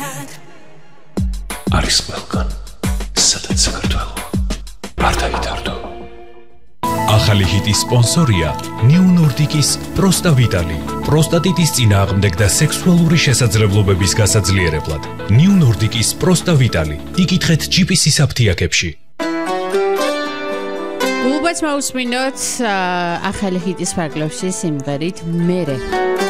არის ყველგან, სადაც საქართველო არ დაითარდო. ახალი ჰიტის სპონსორია New Nordic-ის Prosta Vitali. პროსტატიტის წინააღმდეგ და სექსუალური შესაძლებლობების გასაძლიერებლად. New Nordic-ის Prosta Vitali. იკითხეთ GPS-ის აფთიაქებში. გულბაც მოусმინოთ ახალი ჰიტის ფარგლებში სიმღერით მერე.